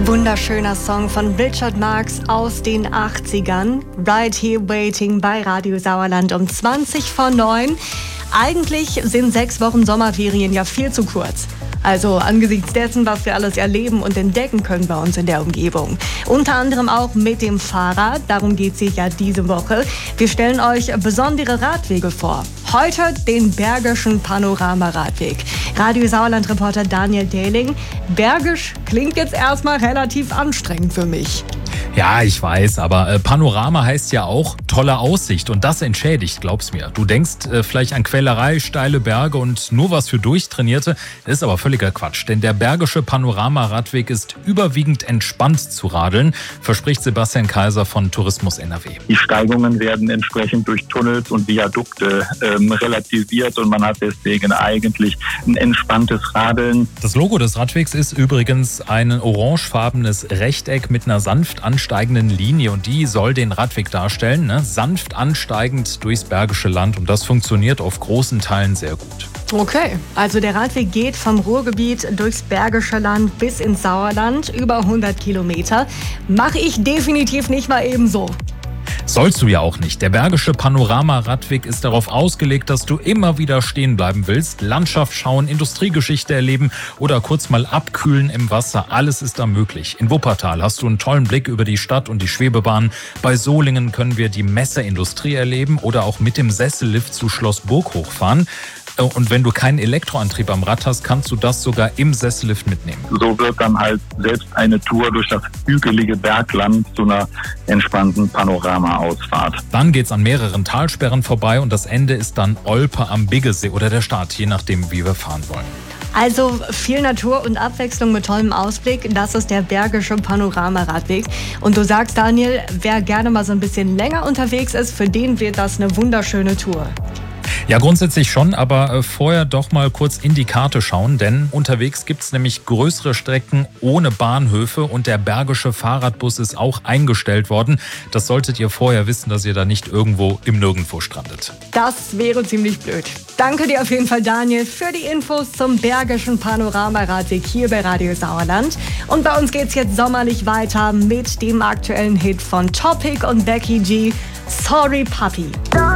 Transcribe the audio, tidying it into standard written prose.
Wunderschöner Song von Richard Marx aus den 80ern. Right Here Waiting bei Radio Sauerland um 20:09. Eigentlich sind 6 Wochen Sommerferien ja viel zu kurz. Also angesichts dessen, was wir alles erleben und entdecken können bei uns in der Umgebung. Unter anderem auch mit dem Fahrrad. Darum geht es hier ja diese Woche. Wir stellen euch besondere Radwege vor. Heute den Bergischen Panorama-Radweg. Radio Sauerland-Reporter Daniel Dehling. Bergisch klingt jetzt erstmal relativ anstrengend für mich. Ja, ich weiß, aber Panorama heißt ja auch tolle Aussicht und das entschädigt, glaub's mir. Du denkst vielleicht an Quälerei, steile Berge und nur was für Durchtrainierte. Das ist aber völliger Quatsch, denn der Bergische Panorama-Radweg ist überwiegend entspannt zu radeln, verspricht Sebastian Kaiser von Tourismus NRW. Die Steigungen werden entsprechend durch Tunnels und Viadukte relativiert und man hat deswegen eigentlich ein entspanntes Radeln. Das Logo des Radwegs ist übrigens ein orangefarbenes Rechteck mit einer sanft ansteigenden Linie und die soll den Radweg darstellen, ne? Sanft ansteigend durchs Bergische Land und das funktioniert auf großen Teilen sehr gut. Okay, also der Radweg geht vom Ruhrgebiet durchs Bergische Land bis ins Sauerland, über 100 Kilometer. Mache ich definitiv nicht mal eben so. Sollst du ja auch nicht. Der Bergische Panorama-Radweg ist darauf ausgelegt, dass du immer wieder stehen bleiben willst, Landschaft schauen, Industriegeschichte erleben oder kurz mal abkühlen im Wasser. Alles ist da möglich. In Wuppertal hast du einen tollen Blick über die Stadt und die Schwebebahn. Bei Solingen können wir die Messeindustrie erleben oder auch mit dem Sessellift zu Schloss Burg hochfahren. Und wenn du keinen Elektroantrieb am Rad hast, kannst du das sogar im Sessellift mitnehmen. So wird dann halt selbst eine Tour durch das hügelige Bergland zu einer entspannten Panorama-Ausfahrt. Dann geht's an mehreren Talsperren vorbei und das Ende ist dann Olpe am Biggesee oder der Start, je nachdem, wie wir fahren wollen. Also viel Natur und Abwechslung mit tollem Ausblick, das ist der Bergische Panorama-Radweg. Und du sagst, Daniel, wer gerne mal so ein bisschen länger unterwegs ist, für den wird das eine wunderschöne Tour. Ja, grundsätzlich schon, aber vorher doch mal kurz in die Karte schauen, denn unterwegs gibt's nämlich größere Strecken ohne Bahnhöfe und der Bergische Fahrradbus ist auch eingestellt worden. Das solltet ihr vorher wissen, dass ihr da nicht irgendwo im Nirgendwo strandet. Das wäre ziemlich blöd. Danke dir auf jeden Fall, Daniel, für die Infos zum Bergischen Panorama-Radweg hier bei Radio Sauerland. Und bei uns geht's jetzt sommerlich weiter mit dem aktuellen Hit von Topic und Becky G, Sorry Puppy.